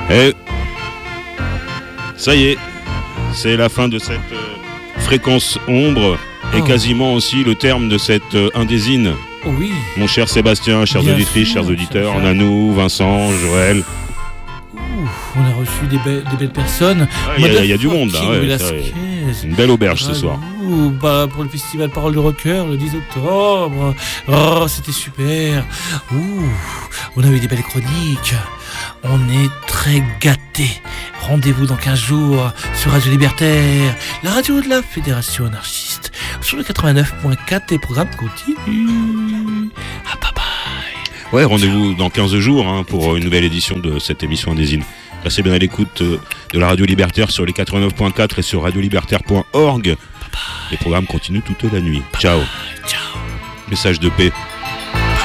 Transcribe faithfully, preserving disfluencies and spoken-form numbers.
Et ça y est, c'est la fin de cette euh, fréquence ombre et oh. quasiment aussi le terme de cette euh, indésine. Oh oui. Mon cher Sébastien, chers Bien auditrices, sûr, chers auditeurs, Nanou, Vincent, Joël. Ouh, on a reçu des, be- des belles personnes. Il ah, y, y a du monde là. Ouais, c'est une belle auberge ah, ce soir. Ouh, bah, pour le festival Parole de Rocker le dix octobre. Oh, c'était super. Ouh, on a eu des belles chroniques. On est très gâtés. Rendez-vous dans quinze jours sur Radio Libertaire, la radio de la Fédération anarchiste, sur le quatre-vingt-neuf point quatre. Les programmes continuent. Ah, bye bye. Ouais, rendez-vous dans quinze jours hein, pour une nouvelle édition de cette émission Indésine. Restez bien à l'écoute de la Radio Libertaire sur les quatre-vingt-neuf point quatre et sur radio libertaire point org. Les programmes continuent toute la nuit. Ciao. Ciao. Message de paix.